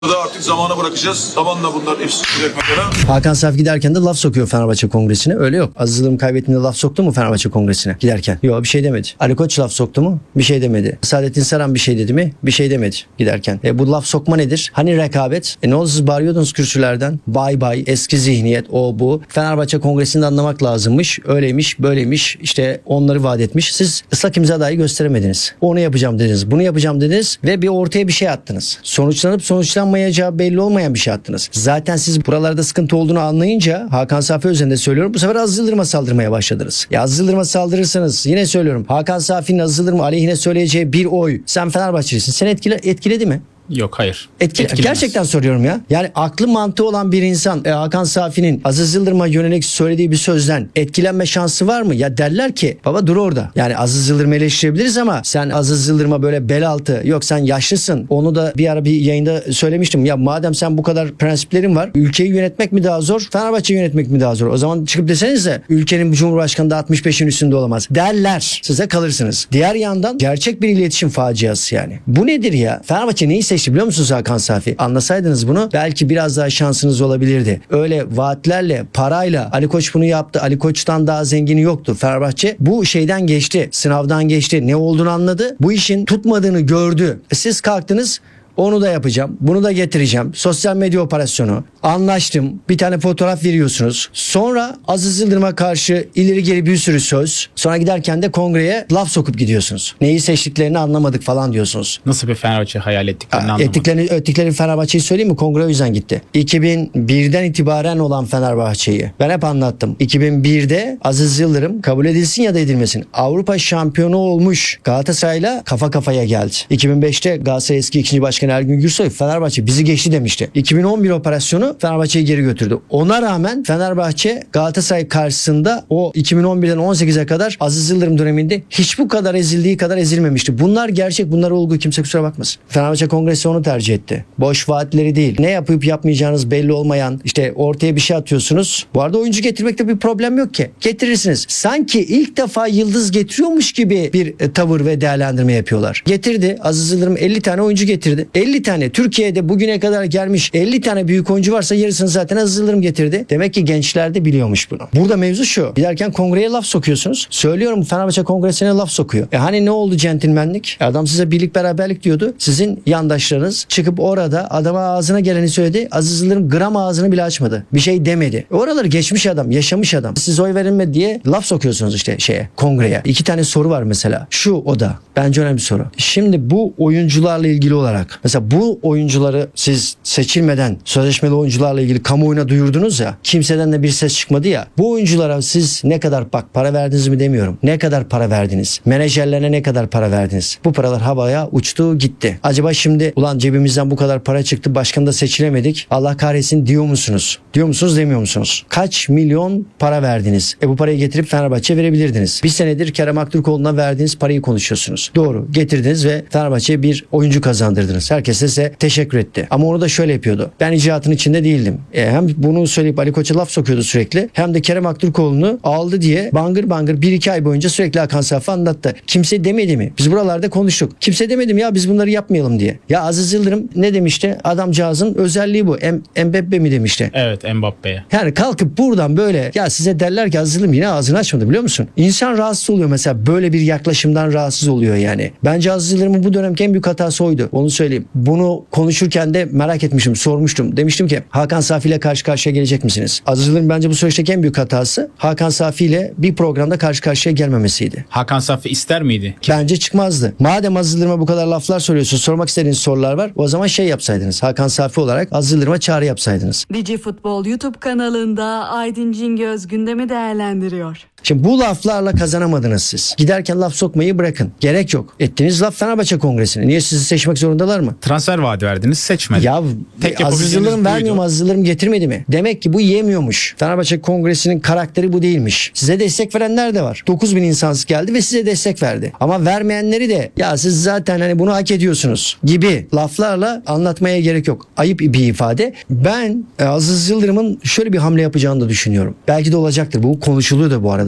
da artık zamana bırakacağız. Zamanla bunlar hepsi meydana. Hakan Safi giderken de laf sokuyor Fenerbahçe Kongresi'ne. Öyle yok. Aziz Yıldırım kaybettiğinde laf soktu mu Fenerbahçe Kongresi'ne giderken? Yok, bir şey demedi. Ali Koç laf soktu mu? Bir şey demedi. Saadettin Saran bir şey dedi mi? Bir şey demedi giderken. Bu laf sokma nedir? Hani rekabet? Ne oldu, siz bağırıyordunuz kürsülerden? Bay bay, eski zihniyet, o bu. Fenerbahçe Kongresi'nde anlamak lazımmış. Öyleymiş, böyleymiş. İşte onları vaat etmiş. Siz ıslak imza dahi gösteremediniz. Onu yapacağım dediniz. Bunu yapacağım dediniz ve bir ortaya bir şey attınız. Sonuçlanıp sonuçlanmayacağı belli olmayan bir şey attınız. Zaten siz buralarda sıkıntı olduğunu anlayınca, Hakan Safi özelinde söylüyorum, bu sefer Aziz Yıldırım'a saldırmaya başladınız. Ya Aziz Yıldırım'a saldırırsanız, yine söylüyorum, Hakan Safi'nin Aziz Yıldırım aleyhine söyleyeceği bir oy, sen Fenerbahçelisin, seni etkiledi mi? Yok, hayır. Gerçekten soruyorum ya. Yani aklı mantığı olan bir insan Hakan Safi'nin Aziz Yıldırım'a yönelik söylediği bir sözden etkilenme şansı var mı? Ya derler ki baba dur orada. Yani Aziz Yıldırım'ı eleştirebiliriz ama sen Aziz Yıldırım'a böyle bel altı, yok sen yaşlısın. Onu da bir ara bir yayında söylemiştim. Ya madem sen bu kadar prensiplerin var, ülkeyi yönetmek mi daha zor, Fenerbahçe'yi yönetmek mi daha zor? O zaman çıkıp desenize ülkenin Cumhurbaşkanı da 65'in üstünde olamaz derler. Size kalırsınız. Diğer yandan gerçek bir iletişim faciası yani. Bu nedir ya? Fenerbahçe neyi seçti biliyor musunuz Hakan Safi? Anlasaydınız bunu belki biraz daha şansınız olabilirdi. Öyle vaatlerle, parayla Ali Koç bunu yaptı, Ali Koç'tan daha zengini yoktu. Fenerbahçe bu şeyden geçti, sınavdan geçti. Ne olduğunu anladı. Bu işin tutmadığını gördü. Siz kalktınız, onu da yapacağım, bunu da getireceğim. Sosyal medya operasyonu. Anlaştım. Bir tane fotoğraf veriyorsunuz. Sonra Aziz Yıldırım'a karşı ileri geri bir sürü söz. Sonra giderken de kongreye laf sokup gidiyorsunuz. Neyi seçtiklerini anlamadık falan diyorsunuz. Nasıl bir Fenerbahçe hayal ettiklerini anlamadım. Ettikleri Fenerbahçe'yi söyleyeyim mi? Kongre o yüzden gitti. 2001'den itibaren olan Fenerbahçe'yi ben hep anlattım. 2001'de Aziz Yıldırım kabul edilsin ya da edilmesin, Avrupa şampiyonu olmuş Galatasaray'la kafa kafaya geldi. 2005'te Galatasaray eski 2. Başkanı Ergün Gürsoy Fenerbahçe bizi geçti demişti. 2011 operasyonu Fenerbahçe'yi geri götürdü. Ona rağmen Fenerbahçe Galatasaray karşısında o 2011'den 18'e kadar Aziz Yıldırım döneminde hiç bu kadar ezildiği kadar ezilmemişti. Bunlar gerçek, bunlar olgu, kimse kusura bakmasın. Fenerbahçe Kongresi onu tercih etti. Boş vaatleri değil. Ne yapıp yapmayacağınız belli olmayan, işte ortaya bir şey atıyorsunuz. Bu arada oyuncu getirmekte bir problem yok ki. Getirirsiniz. Sanki ilk defa yıldız getiriyormuş gibi bir tavır ve değerlendirme yapıyorlar. Getirdi. Aziz Yıldırım 50 tane oyuncu getirdi. 50 tane Türkiye'de bugüne kadar gelmiş 50 tane büyük oyuncu varsa yarısını zaten Aziz Yıldırım getirdi. Demek ki gençler de biliyormuş bunu. Burada mevzu şu. Giderken kongreye laf sokuyorsunuz. Söylüyorum, Fenerbahçe Kongresi'ne laf sokuyor. Hani ne oldu centilmenlik? Adam size birlik beraberlik diyordu. Sizin yandaşlarınız çıkıp orada adama ağzına geleni söyledi. Aziz Yıldırım gram ağzını bile açmadı. Bir şey demedi. Oraları geçmiş adam, yaşamış adam. Siz oy verilmedi diye laf sokuyorsunuz işte kongreye. 2 tane soru var mesela. Şu o da. Bence önemli bir soru. Şimdi bu oyuncularla ilgili olarak mesela bu oyuncuları siz seçilmeden sözleşmeli oyuncularla ilgili kamuoyuna duyurdunuz ya, kimseden de bir ses çıkmadı ya. Bu oyunculara siz ne kadar, bak para verdiniz mi demiyorum, ne kadar para verdiniz? Menajerlerine ne kadar para verdiniz? Bu paralar havaya uçtu gitti. Acaba şimdi ulan cebimizden bu kadar para çıktı, başkanı da seçilemedik, Allah kahretsin diyor musunuz? Diyor musunuz, demiyor musunuz? Kaç milyon para verdiniz? Bu parayı getirip Fenerbahçe'ye verebilirdiniz. Bir senedir Kerem Aktürkoğlu'na verdiğiniz parayı konuşuyorsunuz. Doğru, getirdiniz ve Fenerbahçe'ye bir oyuncu kazandırdınız. Herkes de size teşekkür etti. Ama onu da şöyle yapıyordu. Ben icraatın içinde değildim. Hem bunu söyleyip Ali Koç'a laf sokuyordu sürekli. Hem de Kerem Aktürkoğlu'nu aldı diye bangır bangır 1-2 ay boyunca sürekli Hakan Safi anlattı. Kimse demedi mi? Biz buralarda konuştuk. Kimse demedi mi ya biz bunları yapmayalım diye. Ya Aziz Yıldırım ne demişti? Adamcağızın özelliği bu. Mbappe mi demişti? Evet, Mbappe'ye. Yani kalkıp buradan böyle ya size derler ki Aziz Yıldırım yine ağzını açmadı biliyor musun? İnsan rahatsız oluyor mesela, böyle bir yaklaşımdan rahatsız oluyor yani. Bence Aziz Yıldırım'ın bu dönemki en büyük hatası oydu. Onu söyleyeyim. Bunu konuşurken de merak etmişim, sormuştum. Demiştim ki Hakan Safi ile karşı karşıya gelecek misiniz? Aziz Yıldırım bence bu süreçteki en büyük hatası Hakan Safi ile bir programda karşı karşıya gelmemesiydi. Hakan Safi ister miydi? Bence çıkmazdı. Madem Aziz Yıldırım'a bu kadar laflar söylüyorsunuz, sormak istediğiniz sorular var. O zaman yapsaydınız. Hakan Safi olarak Aziz Yıldırım'a çağrı yapsaydınız. Digi Futbol YouTube kanalında Aydın Cingöz gündemi değerlendiriyor. Şimdi bu laflarla kazanamadınız siz. Giderken laf sokmayı bırakın. Gerek yok. Ettiğiniz laf Fenerbahçe Kongresi'ne. Niye sizi seçmek zorundalar mı? Transfer vaadi verdiniz, seçmedi. Ya Tek Aziz Yıldırım yapabileceğiniz vermiyor mu? buydu. Aziz Yıldırım getirmedi mi? Demek ki bu yemiyormuş. Fenerbahçe Kongresi'nin karakteri bu değilmiş. Size destek verenler de var. 9.000 insan geldi ve size destek verdi. Ama vermeyenleri de ya siz zaten hani bunu hak ediyorsunuz gibi laflarla anlatmaya gerek yok. Ayıp bir ifade. Ben Aziz Yıldırım'ın şöyle bir hamle yapacağını da düşünüyorum. Belki de olacaktır. Bu konuşuluyor da bu arada.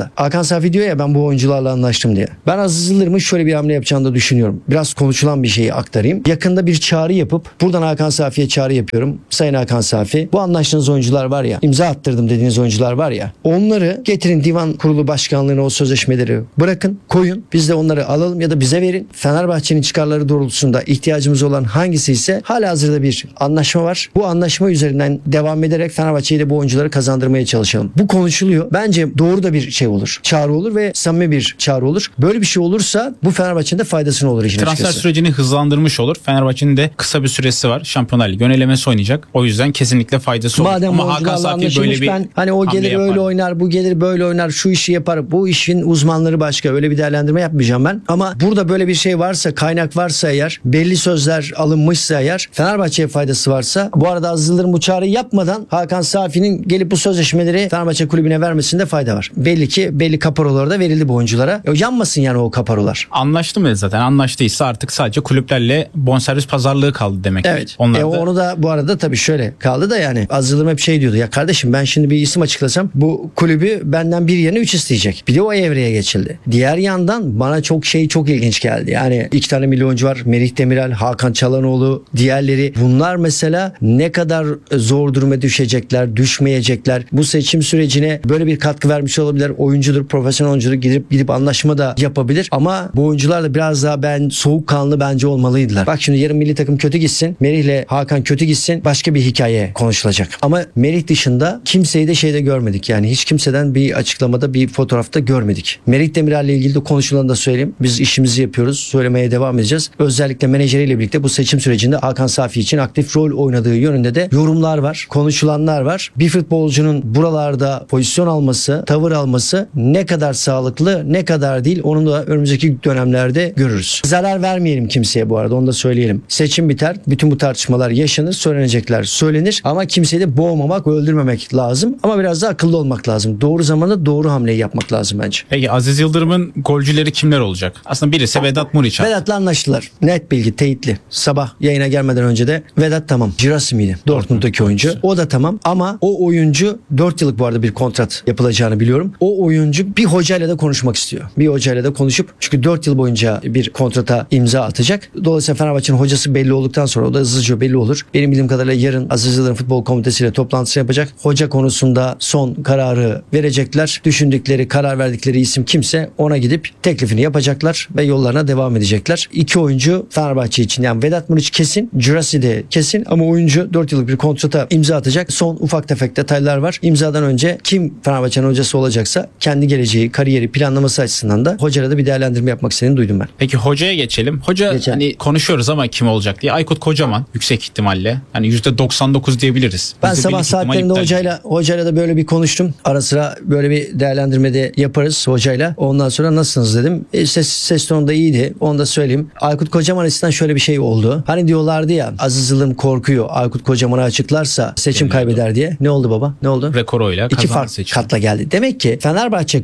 arada. Hakan Safi diyor ya ben bu oyuncularla anlaştım diye. Ben Aziz Yıldırım'ın şöyle bir hamle yapacağını da düşünüyorum. Biraz konuşulan bir şeyi aktarayım. Yakında bir çağrı yapıp buradan Hakan Safi'ye çağrı yapıyorum. Sayın Hakan Safi, bu anlaştığınız oyuncular var ya, imza attırdım dediğiniz oyuncular var ya, onları getirin divan kurulu başkanlığına, o sözleşmeleri bırakın, koyun. Biz de onları alalım ya da bize verin. Fenerbahçe'nin çıkarları doğrultusunda ihtiyacımız olan hangisi ise halihazırda bir anlaşma var. Bu anlaşma üzerinden devam ederek Fenerbahçe'yi de bu oyuncuları kazandırmaya çalışalım. Bu konuşuluyor. Bence doğru da bir şey olur. Çağrı olur ve samimi bir çağrı olur. Böyle bir şey olursa bu Fenerbahçe'nin de faydasına olur işin Transfer açıkçası. sürecini hızlandırmış olur. Fenerbahçe'nin de kısa bir süresi var. Şampiyonlar Ligi ön eleması oynayacak. O yüzden kesinlikle faydası olur. Madem Ama Hakan oyuncularla Safi böyle anlaşılmış, bir ben hani o hamle gelir yapar. öyle oynar, bu gelir böyle oynar, şu işi yapar. Bu işin uzmanları başka. Öyle bir değerlendirme yapmayacağım ben. Ama burada böyle bir şey varsa, kaynak varsa eğer, belli sözler alınmışsa eğer, Fenerbahçe'ye faydası varsa, bu arada Aziz Yıldırım bu çağrıyı yapmadan Hakan Safi'nin gelip bu sözleşmeleri Fenerbahçe kulübüne vermesinde fayda var. Belli ki belli kaparolar da verildi bu oyunculara. Yanmasın yani o kaparolar. Anlaştı mı zaten? Anlaştıysa artık sadece kulüplerle bonservis pazarlığı kaldı demek. Evet. Onlar da... Onu da bu arada tabii şöyle kaldı da yani Aziz Yıldırım hep şey diyordu. Ya kardeşim ben şimdi bir isim açıklasam bu kulübü benden bir yerine 3 isteyecek. Bir de o evreye geçildi. Diğer yandan bana çok ilginç geldi. Yani 2 tane milyoncu var. Merih Demiral, Hakan Çalhanoğlu, diğerleri. Bunlar mesela ne kadar zor duruma düşecekler, düşmeyecekler. Bu seçim sürecine böyle bir katkı vermiş olabilir. Oyuncudur, profesyonel oyuncudur, gidip anlaşma da yapabilir. Ama bu oyuncular da biraz daha soğukkanlı bence olmalıydılar. Bak şimdi yarın milli takım kötü gitsin. Merih'le Hakan kötü gitsin. Başka bir hikaye konuşulacak. Ama Merih dışında kimseyi de şeyde görmedik. Yani hiç kimseden bir açıklamada, bir fotoğrafta görmedik. Merih Demirel'le ilgili de konuşulanı da söyleyeyim. Biz işimizi yapıyoruz. Söylemeye devam edeceğiz. Özellikle menajeriyle birlikte bu seçim sürecinde Hakan Safi için aktif rol oynadığı yönünde de yorumlar var. Konuşulanlar var. Bir futbolcunun buralarda pozisyon alması, tavır alması ne kadar sağlıklı, ne kadar değil, onu da önümüzdeki dönemlerde görürüz. Zarar vermeyelim kimseye bu arada, onu da söyleyelim. Seçim biter. Bütün bu tartışmalar yaşanır. Söylenecekler söylenir. Ama kimseyi de boğmamak, öldürmemek lazım. Ama biraz da akıllı olmak lazım. Doğru zamanda doğru hamleyi yapmak lazım bence. Peki Aziz Yıldırım'ın golcüleri kimler olacak? Aslında birisi Vedat Muriç. Vedat'la anlaştılar. Net bilgi, teyitli. Sabah yayına gelmeden önce de Vedat tamam. Girassi miydi? Dortmund'daki oyuncu. O da tamam ama o oyuncu 4 yıllık bu arada bir kontrat yapılacağını biliyorum. O oyuncu bir hocayla da konuşmak istiyor. Bir hocayla da konuşup, çünkü 4 yıl boyunca bir kontrata imza atacak. Dolayısıyla Fenerbahçe'nin hocası belli olduktan sonra o da hızlıca belli olur. Benim bildiğim kadarıyla yarın Aziz Yıldırım Futbol Komitesi ile toplantısı yapacak. Hoca konusunda son kararı verecekler. Düşündükleri, karar verdikleri isim kimse ona gidip teklifini yapacaklar ve yollarına devam edecekler. 2 oyuncu Fenerbahçe için, yani Vedat Muriç kesin, Girassi de kesin ama oyuncu 4 yıllık bir kontrata imza atacak. Son ufak tefek detaylar var. İmzadan önce kim Fenerbahçe'nin hocası olacaksa kendi geleceği, kariyeri planlaması açısından da hocayla da bir değerlendirme yapmak istediğini duydum ben. Peki hocaya geçelim. Hoca hani konuşuyoruz ama kim olacak diye. Aykut Kocaman yüksek ihtimalle. Hani %99 diyebiliriz. Ben %1 sabah ihtimal saatlerinde iptal. hocayla da böyle bir konuştum. Ara sıra böyle bir değerlendirme de yaparız hocayla. Ondan sonra nasılsınız dedim. Ses tonu da iyiydi. Onu da söyleyeyim. Aykut Kocaman açısından şöyle bir şey oldu. Hani diyorlardı ya, Aziz Yıldırım korkuyor. Aykut Kocaman'ı açıklarsa seçim kaybeder diye. Ne oldu baba? Ne oldu? Rekoroyla 2 kazandı farklı seçimi. katla geldi. Demek ki Fenerbahçe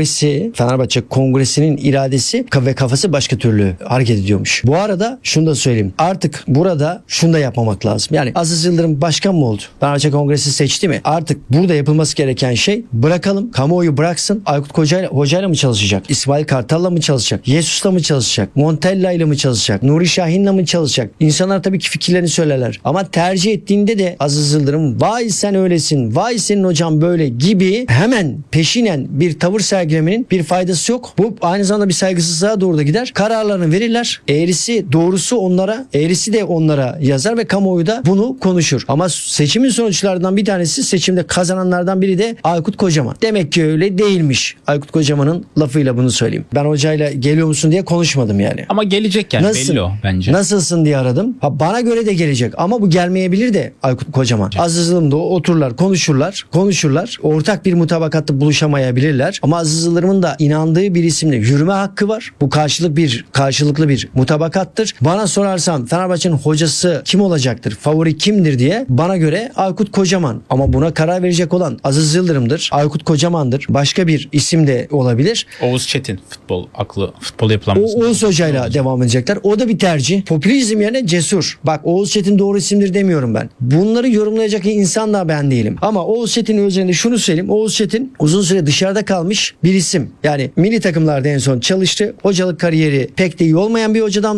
Kongresi'nin iradesi ve kafası başka türlü hareket ediyormuş. Bu arada şunu da söyleyeyim. Artık burada şunu da yapmamak lazım. Yani Aziz Yıldırım başkan mı oldu? Fenerbahçe Kongresi seçti mi? Artık burada yapılması gereken şey, bırakalım. Kamuoyu bıraksın. Aykut hocayla mı çalışacak? İsmail Kartal'la mı çalışacak? Jesus'la mı çalışacak? Montella'yla mı çalışacak? Nuri Şahin'le mi çalışacak? İnsanlar tabii ki fikirlerini söylerler. Ama tercih ettiğinde de Aziz Yıldırım vay sen öylesin, vay senin hocam böyle gibi hemen peşinen bir tavır sergilemenin bir faydası yok. Bu aynı zamanda bir saygısızlığa doğru da gider. Kararlarını verirler. Doğrusu onlara, eğrisi de onlara yazar ve kamuoyu da bunu konuşur. Ama seçimin sonuçlarından bir tanesi, seçimde kazananlardan biri de Aykut Kocaman. Demek ki öyle değilmiş. Aykut Kocaman'ın lafıyla bunu söyleyeyim. Ben hocayla geliyor musun diye konuşmadım yani. Ama gelecek yani, belli o bence. Nasılsın diye aradım. Bana göre de gelecek ama bu gelmeyebilir de Aykut Kocaman. Aziz Yıldırım'da otururlar, konuşurlar. Ortak bir mutabakatta buluşamayabilirler. Ama Aziz Yıldırım'ın da inandığı bir isimle yürüme hakkı var. Bu karşılıklı bir mutabakattır. Bana sorarsan Fenerbahçe'nin hocası kim olacaktır? Favori kimdir diye bana göre Aykut Kocaman. Ama buna karar verecek olan Aziz Yıldırım'dır. Aykut Kocaman'dır. Başka bir isim de olabilir. Oğuz Çetin futbol yapılanması. Oğuz Hoca'yla devam edecekler. O da bir tercih. Popülizm yerine cesur. Bak Oğuz Çetin doğru isimdir demiyorum ben. Bunları yorumlayacak insan da ben değilim. Ama Oğuz Çetin üzerinde şunu söyleyeyim. Oğuz Çetin uzun süre dışarı dışarıda kalmış bir isim. Yani milli takımlarda en son çalıştı. Hocalık kariyeri pek de iyi olmayan bir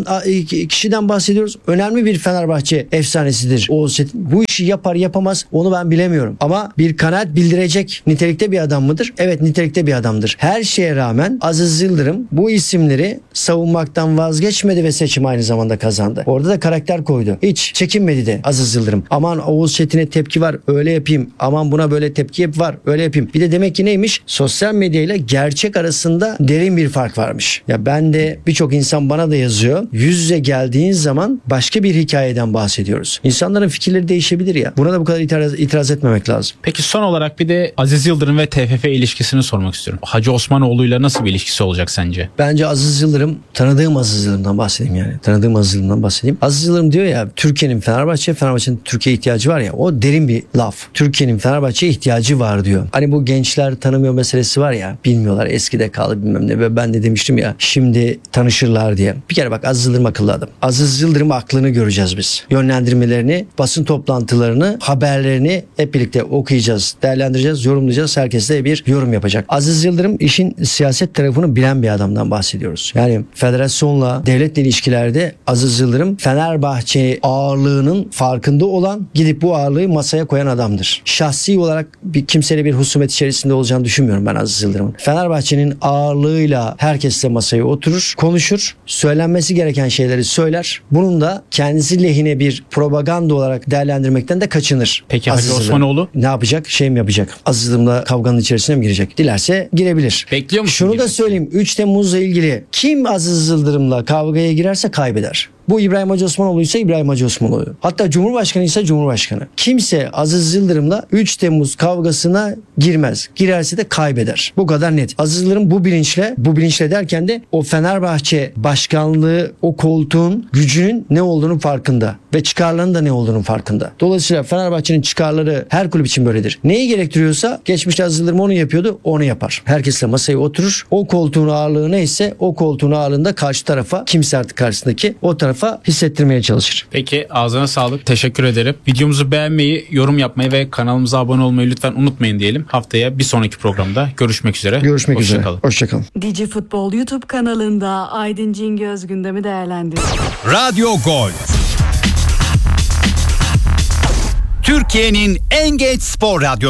kişiden bahsediyoruz. Önemli bir Fenerbahçe efsanesidir Oğuz Çetin. Bu işi yapar yapamaz onu ben bilemiyorum. Ama bir kanaat bildirecek nitelikte bir adam mıdır? Evet, nitelikte bir adamdır. Her şeye rağmen Aziz Yıldırım bu isimleri savunmaktan vazgeçmedi ve seçim aynı zamanda kazandı. Orada da karakter koydu. Hiç çekinmedi de Aziz Yıldırım. Aman Oğuz Çetin'e tepki var, öyle yapayım. Aman buna böyle tepki var, öyle yapayım. Bir de demek ki neymiş? Sosyal medya ile gerçek arasında derin bir fark varmış. Ya ben de birçok insan bana da yazıyor. Yüz yüze geldiğin zaman başka bir hikayeden bahsediyoruz. İnsanların fikirleri değişebilir ya. Buna da bu kadar itiraz etmemek lazım. Peki son olarak bir de Aziz Yıldırım ve TFF ilişkisini sormak istiyorum. Hacı Osmanoğlu'yla nasıl bir ilişkisi olacak sence? Bence Aziz Yıldırım, tanıdığım Aziz Yıldırım'dan bahsedeyim yani. Tanıdığım Aziz Yıldırım'dan bahsedeyim. Aziz Yıldırım diyor ya, Türkiye'nin Fenerbahçe'nin Türkiye'ye ihtiyacı var ya, o derin bir laf. Türkiye'nin Fenerbahçe'ye ihtiyacı var diyor. Hani bu gençler tanımıyor meselesi var ya, bilmiyorlar, eskide kaldı bilmem ne, ve ben de demiştim ya şimdi tanışırlar diye. Bir kere bak, Aziz Yıldırım akıllı adam. Aziz Yıldırım aklını göreceğiz biz. Yönlendirmelerini, basın toplantılarını, haberlerini hep birlikte okuyacağız, değerlendireceğiz, yorumlayacağız. Herkes de bir yorum yapacak. Aziz Yıldırım işin siyaset tarafını bilen bir adamdan bahsediyoruz. Yani federasyonla, devletle ilişkilerde Aziz Yıldırım Fenerbahçe ağırlığının farkında olan, gidip bu ağırlığı masaya koyan adamdır. Şahsi olarak kimseyle bir husumet içerisinde olacağını düşünmüyorum ben Aziz Yıldırım'ın. Fenerbahçe'nin ağırlığıyla herkesle masaya oturur, konuşur, söylenmesi gereken şeyleri söyler. Bunun da kendisi lehine bir propaganda olarak değerlendirmekten de kaçınır. Peki Aziz Hacı Yıldırım Osmanoğlu? ne yapacak? Şey mi yapacak? Aziz Yıldırım'la kavganın içerisine mi girecek? Dilerse girebilir. Bekliyor musun? Şunu da söyleyeyim. 3 Temmuz'la ilgili kim Aziz Yıldırım'la kavgaya girerse kaybeder. Bu İbrahim Hacı Osmanoğlu ise İbrahim Hacı Osmanoğlu. Hatta Cumhurbaşkanı ise Cumhurbaşkanı. Kimse Aziz Yıldırım'la 3 Temmuz kavgasına girmez. Girerse de kaybeder. Bu kadar net. Aziz Yıldırım bu bilinçle derken de o Fenerbahçe başkanlığı, o koltuğun gücünün ne olduğunu farkında ve çıkarlarının da ne olduğunu farkında. Dolayısıyla Fenerbahçe'nin çıkarları her kulüp için böyledir. Neyi gerektiriyorsa geçmişte Aziz Yıldırım onu yapıyordu, onu yapar. Herkesle masaya oturur. O koltuğun ağırlığı neyse o koltuğun ağırlığında karşı tarafa, kimse artık karşısındaki, o tarafa hissettirmeye çalışır. Peki, ağzına sağlık. Teşekkür ederim. Videomuzu beğenmeyi, yorum yapmayı ve kanalımıza abone olmayı lütfen unutmayın diyelim. Haftaya bir sonraki programda görüşmek üzere. Görüşmek üzere. Hoşçakalın. Hoşçakalın. Digi Futbol YouTube kanalında Aydın Cingöz gündemi değerlendiriyor. Radyo Gol. Türkiye'nin en genç spor radyosu.